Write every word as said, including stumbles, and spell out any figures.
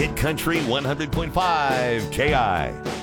Hit Country one hundred point five K I.